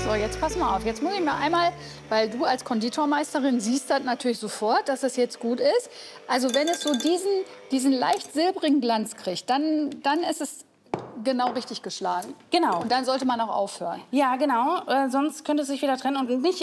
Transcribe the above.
So, jetzt pass mal auf. Jetzt muss ich mir einmal, weil du als Konditormeisterin siehst das natürlich sofort, dass das jetzt gut ist. Also wenn es so diesen leicht silbrigen Glanz kriegt, dann ist es genau richtig geschlagen. Genau. Und dann sollte man auch aufhören. Ja, genau. Sonst könnte es sich wieder trennen und nicht